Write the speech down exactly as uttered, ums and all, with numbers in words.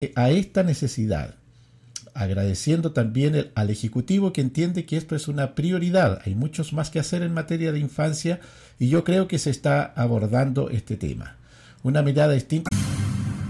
a esta necesidad, agradeciendo también el, al Ejecutivo que entiende que esto es una prioridad. Hay muchos más que hacer en materia de infancia y yo creo que se está abordando este tema. Una mirada distinta.